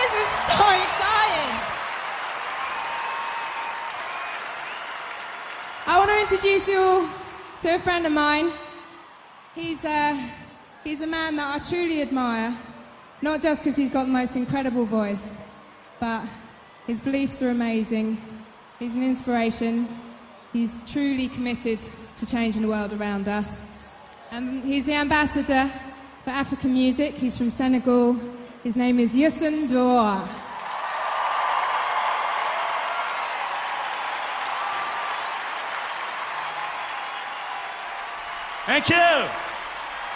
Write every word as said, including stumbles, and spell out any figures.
This is so exciting. I want to introduce you all to a friend of mine. He's, uh, he's a man that I truly admire, not just because he's got the most incredible voice, but his beliefs are amazing. He's an inspiration. He's truly committed to changing the world around us. Um, he's the ambassador for African music. He's from Senegal. His name is Youssou N'Dour. Thank you.